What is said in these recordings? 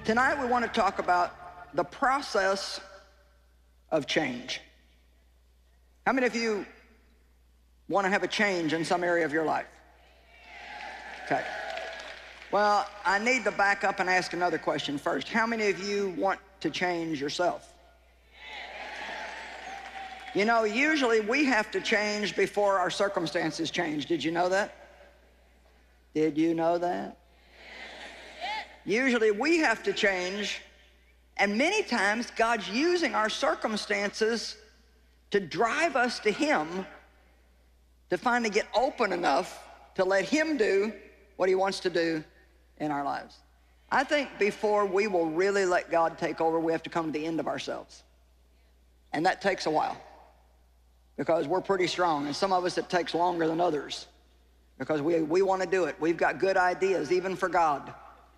Tonight we want to talk about the process of change. How many of you want to have a change in some area of your life? Okay. Well, I need to back up and ask another question first. How many of you want to change yourself? You know, usually we have to change before our circumstances change. Did you know that? Did you know that? Usually we have to change, and many times God's using our circumstances to drive us to Him, to finally get open enough to let Him do what He wants to do in our lives. I think before we will really let God take over, we have to come to the end of ourselves. And that takes a while, because we're pretty strong, and some of us it takes longer than others, because we want to do it. We've got good ideas, even for God.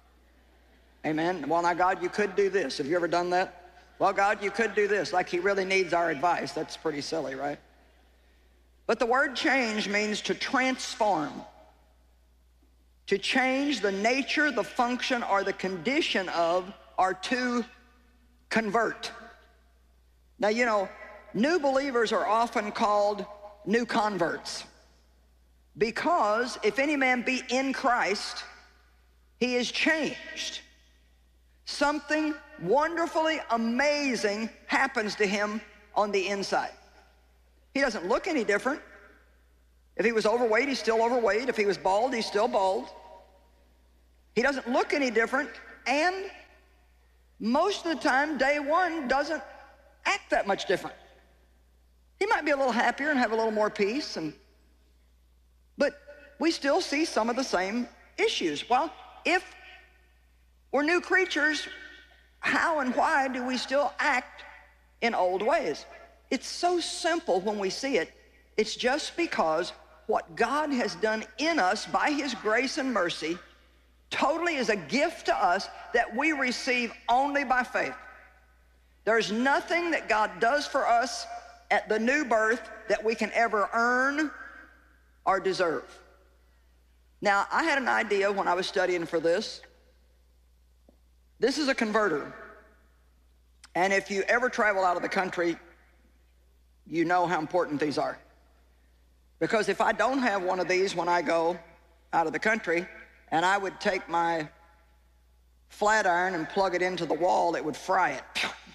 Amen. Well, now, God, you could do this. Have you ever done that? Well, God, you could do this. Like He really needs our advice. That's pretty silly, right? But the word change means to transform, to change the nature, the function, or the condition of, or to convert. Now, you know, new believers are often called new converts, because if any man be in Christ, he is changed. Something wonderfully amazing happens to him on the inside. He doesn't look any different. If he was overweight, he's still overweight. If he was bald, he's still bald. He doesn't look any different, and most of the time, day one doesn't act that much different. He might be a little happier and have a little more peace, but we still see some of the same issues. Well, if we're new creatures, how and why do we still act in old ways? It's so simple when we see it. It's just because what God has done in us by His grace and mercy totally is a gift to us that we receive only by faith. There's nothing that God does for us at the new birth that we can ever earn or deserve. Now, I had an idea when I was studying for this. This is a converter. And if you ever travel out of the country, you know how important these are. Because if I don't have one of these when I go out of the country, and I would take my flat iron and plug it into the wall, it would fry it.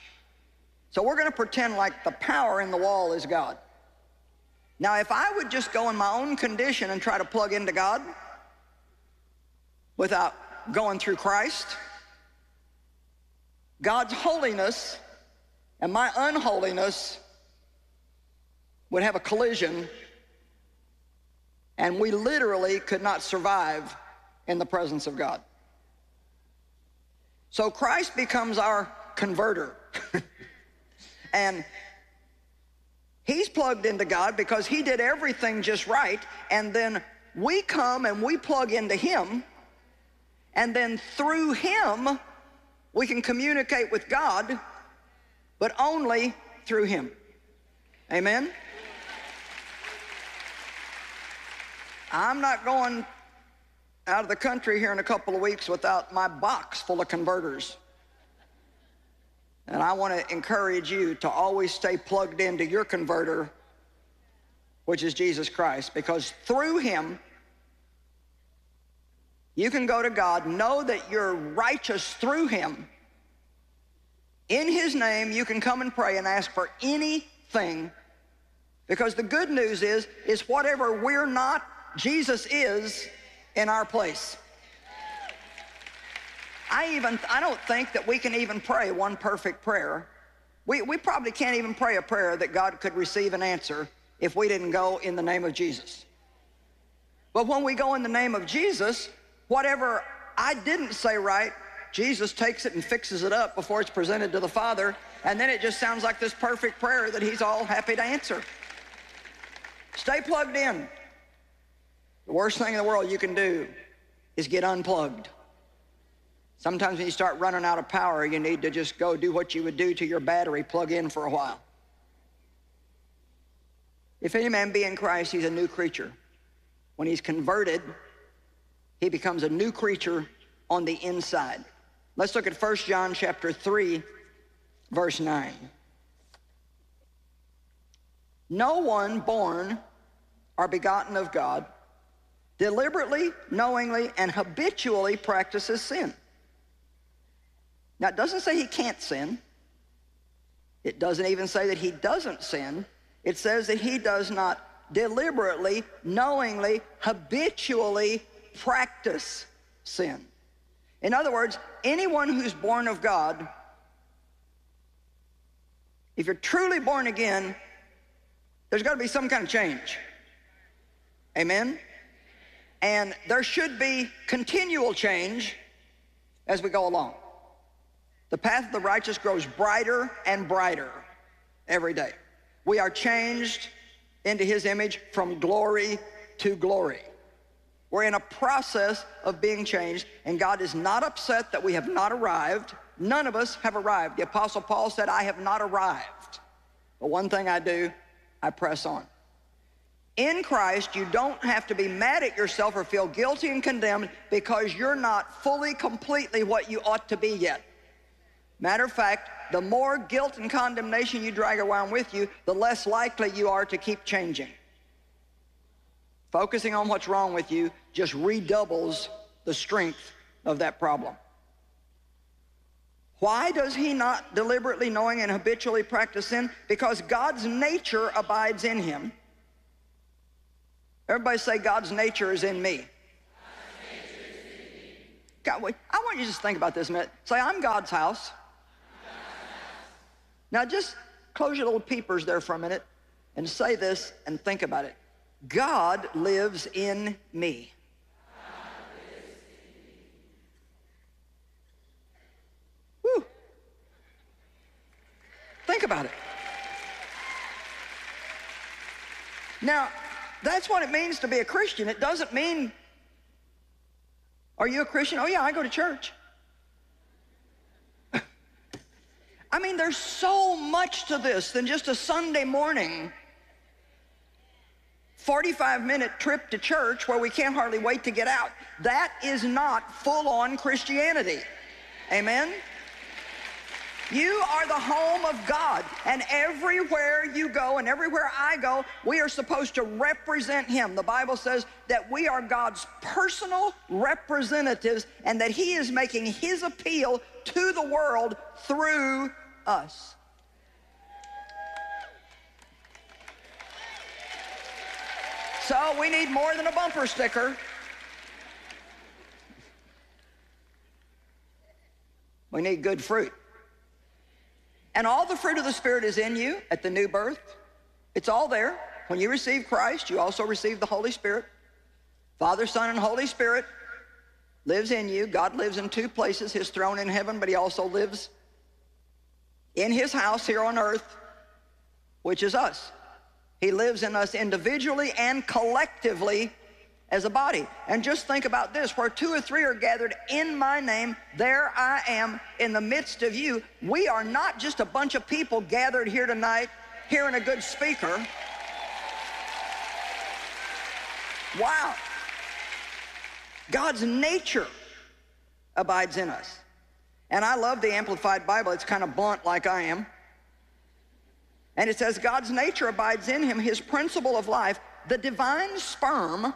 So we're going to pretend like the power in the wall is God. Now, if I would just go in my own condition and try to plug into God without going through Christ, God's holiness and my unholiness would have a collision, and we literally could not survive in the presence of God. So Christ becomes our converter. And He's plugged into God because He did everything just right, and then we come and we plug into Him, and then through Him we can communicate with God, but only through Him. Amen? I'm not going out of the country here in a couple of weeks without my box full of converters. And I want to encourage you to always stay plugged into your converter, which is Jesus Christ, because through Him you can go to God, know that you're righteous through Him. In His name, you can come and pray and ask for anything, because the good news is whatever we're not, Jesus is in our place. I don't think that we can even pray one perfect prayer. We probably can't even pray a prayer that God could receive and answer if we didn't go in the name of Jesus. But when we go in the name of Jesus, whatever I didn't say right, Jesus takes it and fixes it up before it's presented to the Father, and then it just sounds like this perfect prayer that He's all happy to answer. Stay plugged in. The worst thing in the world you can do is get unplugged. Sometimes when you start running out of power, you need to just go do what you would do to your battery, plug in for a while. If any man be in Christ, he's a new creature. When he's converted, he becomes a new creature on the inside. Let's look at 1 John chapter 3, verse 9. No one born or begotten of God deliberately, knowingly, and habitually practices sin. Now, it doesn't say he can't sin. It doesn't even say that he doesn't sin. It says that he does not deliberately, knowingly, habitually practice sin. In other words, anyone who's born of God, if you're truly born again, there's got to be some kind of change. Amen? And there should be continual change as we go along. The path of the righteous grows brighter and brighter every day. We are changed into his image from glory to glory. We're in a process of being changed, and God is not upset that we have not arrived. None of us have arrived. The Apostle Paul said, I have not arrived. But one thing I do, I press on. In Christ, you don't have to be mad at yourself or feel guilty and condemned because you're not fully, completely what you ought to be yet. Matter of fact, the more guilt and condemnation you drag around with you, the less likely you are to keep changing. Focusing on what's wrong with you just redoubles the strength of that problem. Why does he not deliberately, knowing, and habitually practice sin? Because God's nature abides in him. Everybody say, God's nature is in me. God, I want you to just think about this a minute. Say, I'm God's house. Now just close your little peepers there for a minute and say this and think about it. God lives in me. Woo. Think about it. Now, that's what it means to be a Christian. It doesn't mean, are you a Christian? Oh yeah, I go to church. I mean, there's so much to this than just a Sunday morning 45-minute trip to church where we can't hardly wait to get out. That is not full-on Christianity. Amen? You are the home of God, and everywhere you go and everywhere I go, we are supposed to represent him. The Bible says that we are God's personal representatives and that he is making his appeal to the world through us. So we need more than a bumper sticker. We need good fruit. And all the fruit of the Spirit is in you at the new birth. It's all there. When you receive Christ, you also receive the Holy Spirit. Father, Son, and Holy Spirit lives in you. God lives in two places, his throne in heaven, but he also lives in his house here on earth, which is us. He lives in us individually and collectively as a body. And just think about this, where two or three are gathered in my name, there I am in the midst of you. We are not just a bunch of people gathered here tonight, hearing a good speaker. Wow. God's nature abides in us. And I love the Amplified Bible. It's kind of blunt like I am. And it says, God's nature abides in him, his principle of life, the divine sperm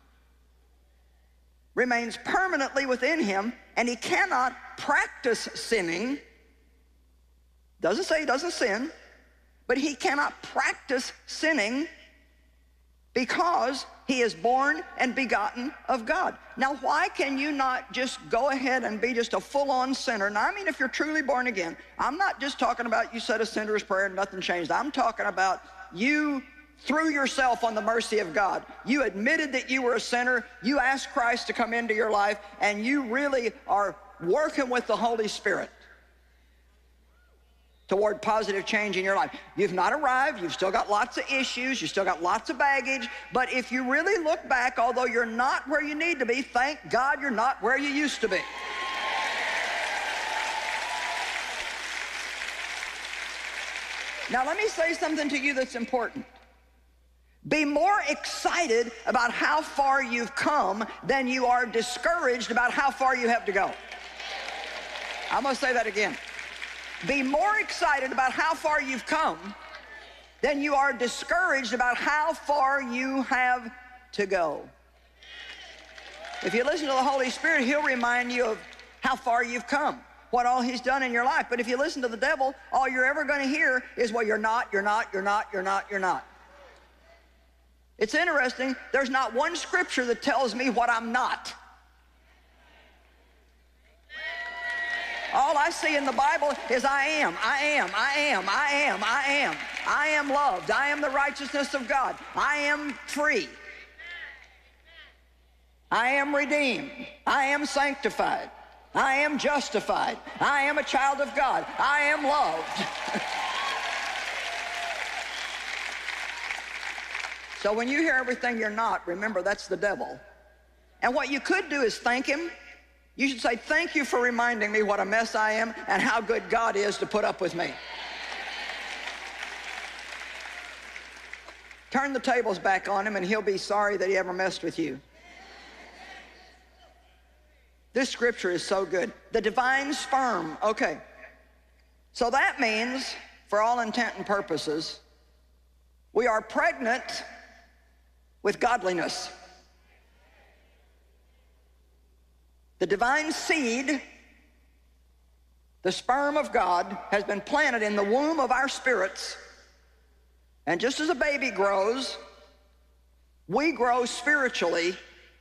remains permanently within him, and he cannot practice sinning. Doesn't say he doesn't sin, but he cannot practice sinning because he is born and begotten of God. Now, why can you not just go ahead and be just a full-on sinner? Now, I mean, if you're truly born again, I'm not just talking about you said a sinner's prayer and nothing changed. I'm talking about you threw yourself on the mercy of God. You admitted that you were a sinner. You asked Christ to come into your life, and you really are working with the Holy Spirit toward positive change in your life. You've not arrived. You've still got lots of issues. You've still got lots of baggage. But if you really look back, although you're not where you need to be, thank God you're not where you used to be. Now, let me say something to you that's important. Be more excited about how far you've come than you are discouraged about how far you have to go. I'm going to say that again. Be more excited about how far you've come than you are discouraged about how far you have to go. If you listen to the Holy Spirit, he'll remind you of how far you've come, what all he's done in your life. But if you listen to the devil, all you're ever going to hear is, well, you're not. It's interesting, there's not one scripture that tells me what I'm not. All I see in the Bible is I am loved. I am the righteousness of God. I am free. I am redeemed. I am sanctified. I am justified. I am a child of God. I am loved. So when you hear everything you're not, remember that's the devil. And what you could do is thank him. You should say, thank you for reminding me what a mess I am and how good God is to put up with me. Turn the tables back on him and he'll be sorry that he ever messed with you. This scripture is so good. The divine sperm. Okay. So that means, for all intent and purposes, we are pregnant with godliness. The divine seed, the sperm of God, has been planted in the womb of our spirits. And just as a baby grows, we grow spiritually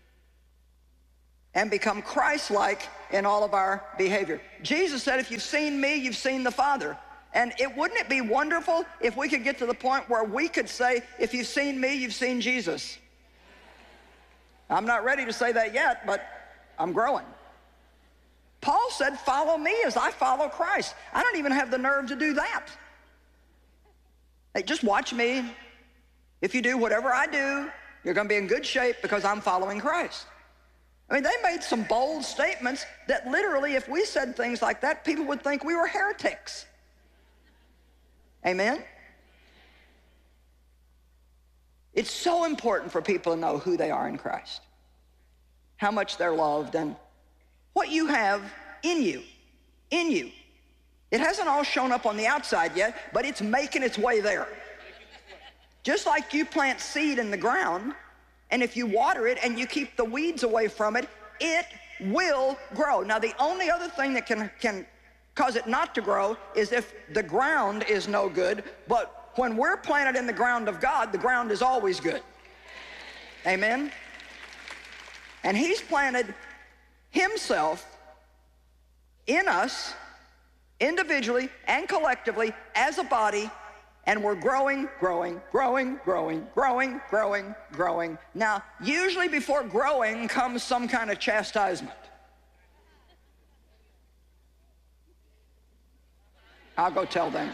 and become Christ-like in all of our behavior. Jesus said, if you've seen me, you've seen the Father. And wouldn't it be wonderful if we could get to the point where we could say, if you've seen me, you've seen Jesus? I'm not ready to say that yet, but I'm growing. Paul said, follow me as I follow Christ. I don't even have the nerve to do that. Hey, just watch me. If you do whatever I do, you're going to be in good shape because I'm following Christ. I mean, they made some bold statements that literally, if we said things like that, people would think we were heretics. Amen? It's so important for people to know who they are in Christ, how much they're loved, and what you have in you. It hasn't all shown up on the outside yet, but it's making its way there. Just like you plant seed in the ground, and if you water it and you keep the weeds away from it, it will grow. Now, the only other thing that can cause it not to grow is if the ground is no good, but when we're planted in the ground of God, the ground is always good. Amen? And he's planted himself in us, individually and collectively, as a body, and we're growing. Now, usually before growing comes some kind of chastisement. I'll go tell them.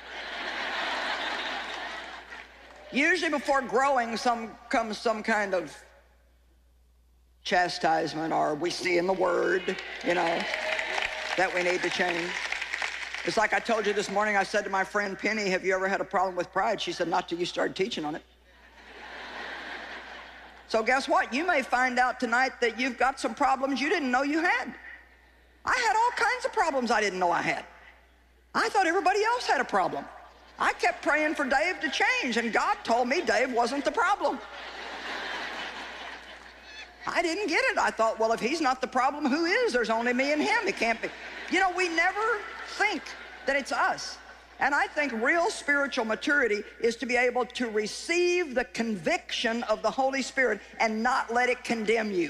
Usually before growing comes some kind of chastisement, or we see in the Word, that we need to change. It's like I told you this morning, I said to my friend Penny, have you ever had a problem with pride? She said, not till you started teaching on it. So guess what? You may find out tonight that you've got some problems you didn't know you had. I had all kinds of problems I didn't know I had. I thought everybody else had a problem. I kept praying for Dave to change, and God told me Dave wasn't the problem. I didn't get it. I thought, well, if he's not the problem, who is? There's only me and him. It can't be. We never think that it's us. And I think real spiritual maturity is to be able to receive the conviction of the Holy Spirit and not let it condemn you.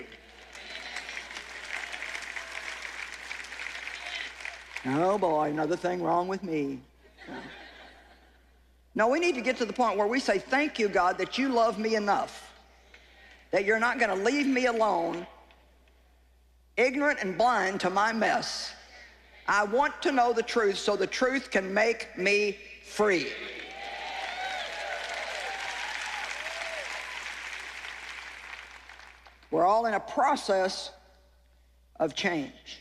Oh boy, another thing wrong with me. No, we need to get to the point where we say, thank you, God, that you love me enough, that you're not going to leave me alone, ignorant and blind to my mess. I want to know the truth so the truth can make me free. We're all in a process of change.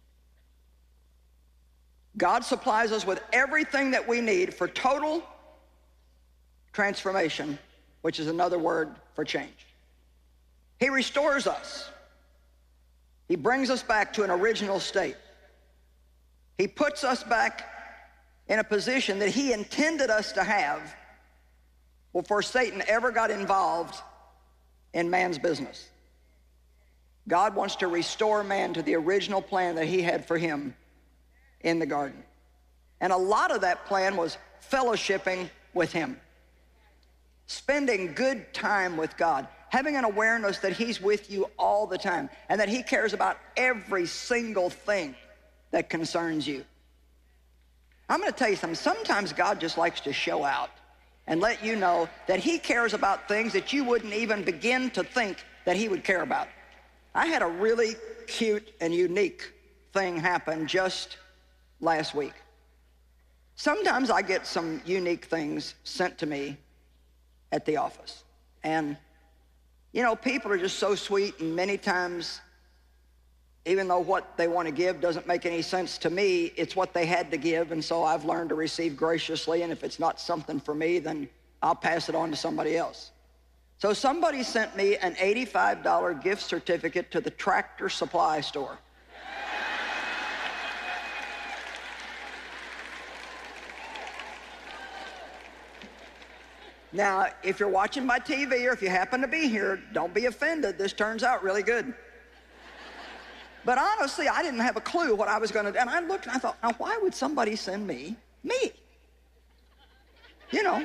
God supplies us with everything that we need for total transformation, which is another word for change. He restores us. He brings us back to an original state. He puts us back in a position that he intended us to have before Satan ever got involved in man's business. God wants to restore man to the original plan that he had for him in the garden. And a lot of that plan was fellowshipping with him, spending good time with God, having an awareness that he's with you all the time and that he cares about every single thing that concerns you. I'm going to tell you something. Sometimes God just likes to show out and let you know that he cares about things that you wouldn't even begin to think that he would care about. I had a really cute and unique thing happen just last week. Sometimes I get some unique things sent to me at the office. And, you know, people are just so sweet, and many times, even though what they want to give doesn't make any sense to me, it's what they had to give, and so I've learned to receive graciously, and if it's not something for me, then I'll pass it on to somebody else. So somebody sent me an $85 gift certificate to the Tractor Supply store. Now, if you're watching my TV or if you happen to be here, don't be offended. This turns out really good. But honestly, I didn't have a clue what I was going to do. And I looked and I thought, now why would somebody send me? You know.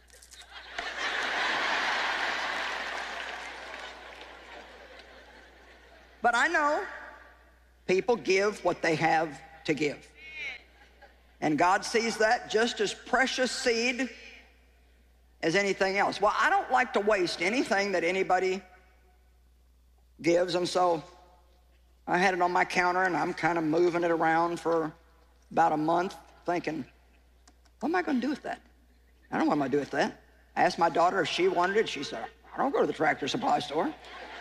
But I know people give what they have to give. And God sees that just as precious seed as anything else. Well, I don't like to waste anything that anybody gives, and so I had it on my counter, and I'm kind of moving it around for about a month, thinking, what am I going to do with that? I don't know what I'm going to do with that. I asked my daughter if she wanted it. She said, I don't go to the Tractor Supply store.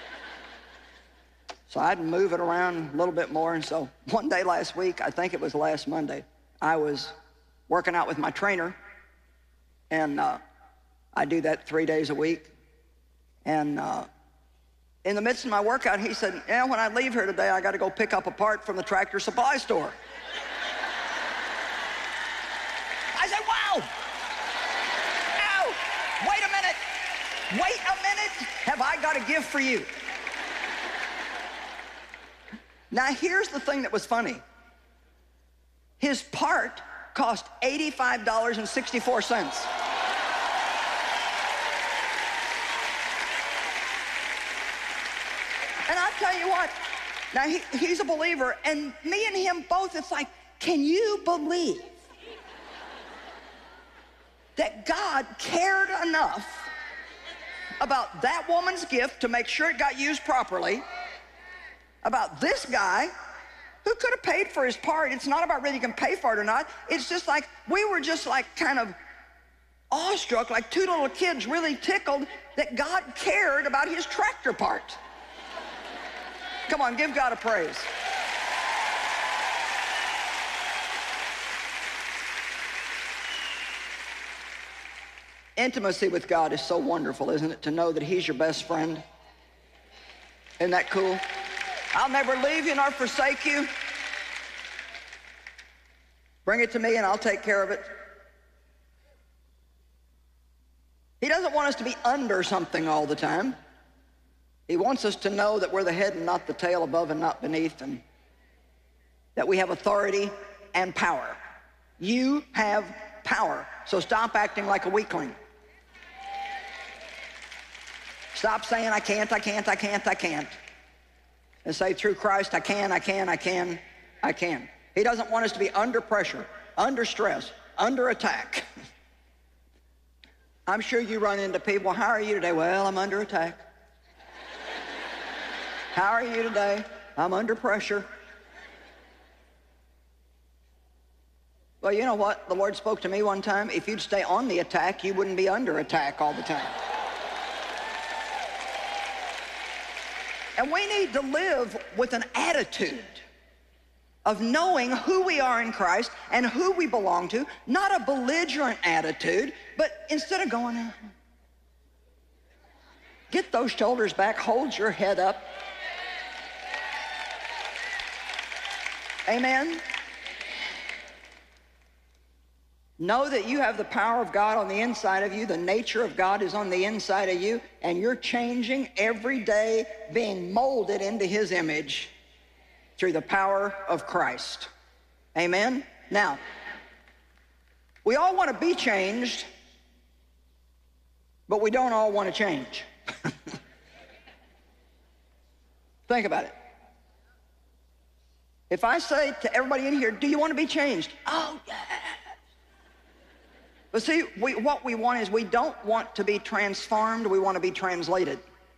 So I'd move it around a little bit more, and so one day last week, I think it was last Monday, I was working out with my trainer, and I do that 3 days a week. And in the midst of my workout, he said, yeah, when I leave here today, I got to go pick up a part from the Tractor Supply store. I said, wow. Ow, wait a minute. Have I got a gift for you? Now, here's the thing that was funny. His part cost $85.64. And I'll tell you what, now he's a believer, and me and him both, it's like, can you believe that God cared enough about that woman's gift to make sure it got used properly, about this guy who could have paid for his part? It's not about whether you can pay for it or not. It's just like, we were just like kind of awestruck, like two little kids really tickled that God cared about his tractor part. Come on, give God a praise. Intimacy with God is so wonderful, isn't it? To know that he's your best friend. Isn't that cool? I'll never leave you nor forsake you. Bring it to me and I'll take care of it. He doesn't want us to be under something all the time. He wants us to know that we're the head and not the tail, above and not beneath, and that we have authority and power. You have power, so stop acting like a weakling. Stop saying, I can't. And say, through Christ, I can. He doesn't want us to be under pressure, under stress, under attack. I'm sure you run into people, how are you today? Well, I'm under attack. How are you today? I'm under pressure. Well, you know what? The Lord spoke to me one time. If you'd stay on the attack, you wouldn't be under attack all the time. And we need to live with an attitude of knowing who we are in Christ and who we belong to, not a belligerent attitude, but instead of going, get those shoulders back, hold your head up. Amen? Know that you have the power of God on the inside of you. The nature of God is on the inside of you, and you're changing every day, being molded into his image through the power of Christ. Amen? Now, we all want to be changed, but we don't all want to change. Think about it. If I say to everybody in here, do you want to be changed? Oh, yeah. But see, what we want is, we don't want to be transformed, we want to be translated.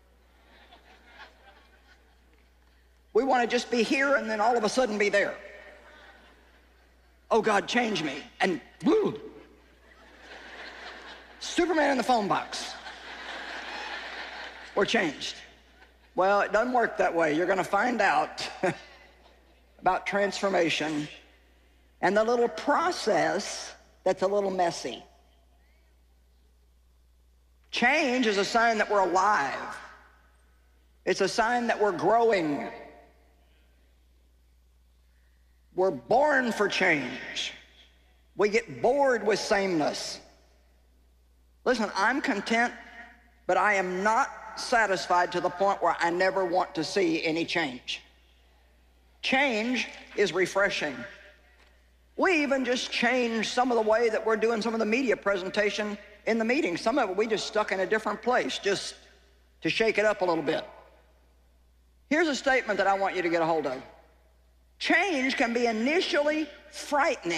We want to just be here and then all of a sudden be there. Oh, God, change me. And woo, Superman in the phone box. We're changed. Well, it doesn't work that way. You're going to find out about transformation and the little process that's a little messy. Change is a sign that we're alive. It's a sign that we're growing. We're born for change. We get bored with sameness. Listen, I'm content, but I am not satisfied to the point where I never want to see any change. Change is refreshing. We even just changed some of the way that we're doing some of the media presentation in the meeting. Some of it we just stuck in a different place just to shake it up a little bit. Here's a statement that I want you to get a hold of. Change can be initially frightening.